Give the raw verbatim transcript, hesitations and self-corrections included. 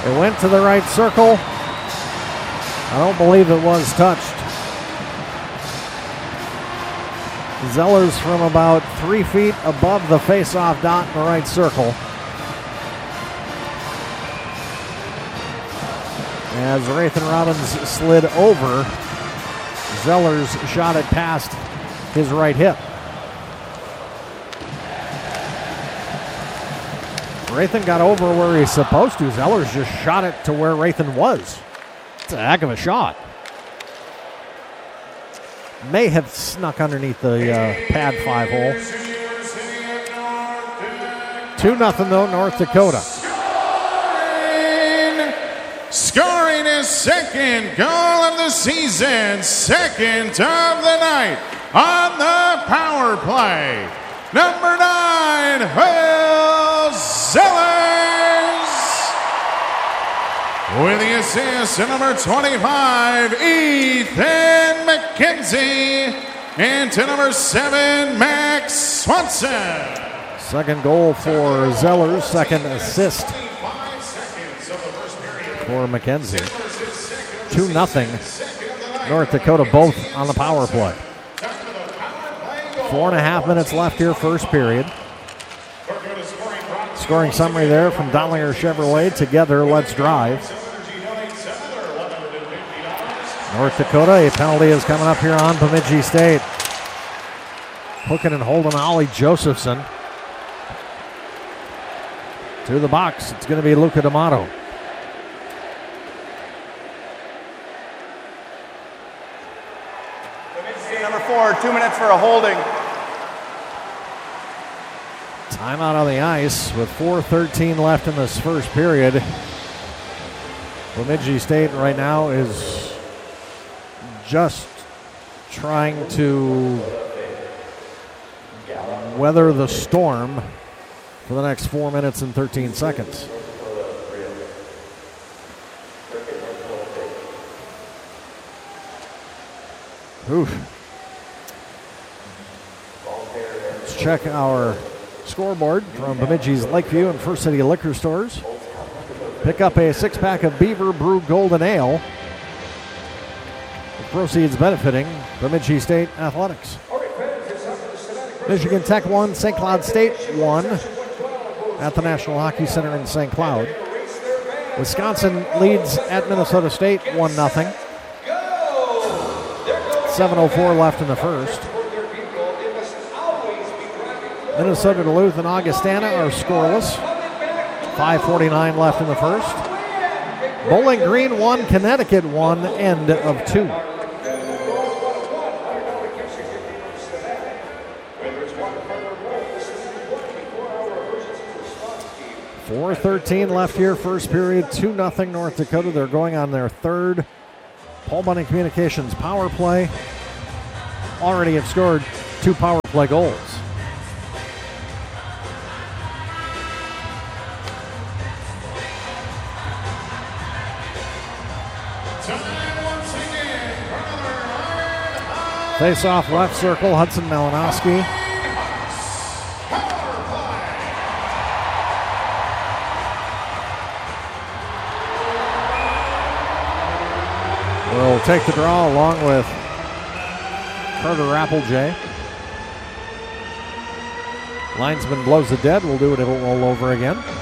It went to the right circle. I don't believe it was touched. Zellers from about three feet above the face-off dot in the right circle. As Rathan Robbins slid over, Zellers shot it past his right hip. Rathan got over where he's supposed to. Zellers just shot it to where Rathan was. It's a heck of a shot. May have snuck underneath the uh, pad five hole. two nothing though, North Dakota. Scoring his second goal of the season, second of the night on the power play. Number nine, Will Zellers. With the assist to number twenty-five, Ethan McKenzie. And to number seven, Max Swanson. Second goal for Zellers, second assist for McKenzie. two nothing. North Dakota both on the power play. Four and a half minutes left here, first period. Scoring summary there from Donnellinger Chevrolet. Together, let's drive. North Dakota, a penalty is coming up here on Bemidji State. Hooking and holding Ollie Josephson. To the box, it's going to be Luca D'Amato. Number four, two minutes for a holding. Timeout on the ice with four thirteen left in this first period. Bemidji State right now is just trying to weather the storm for the next four minutes and thirteen seconds. Oof. Let's check our scoreboard from Bemidji's Lakeview and First City liquor stores. Pick up a six-pack of Beaver Brew Golden Ale. The proceeds benefiting Bemidji State Athletics. Michigan Tech won, Saint Cloud State won at the National Hockey Center in Saint Cloud. Wisconsin leads at Minnesota State one nothing. seven oh four left in the first. Minnesota Duluth and Augustana are scoreless. five forty-nine left in the first. Bowling Green one, Connecticut one, end of two. four thirteen left here, first period, two nothing North Dakota. They're going on their third Paul Bunyan Communications power play. Already have scored two power play goals. Face off left circle, Hudson Malinowski. Will take the draw along with Carter Applejay. Linesman blows the dead. We'll do it. It'll roll over again.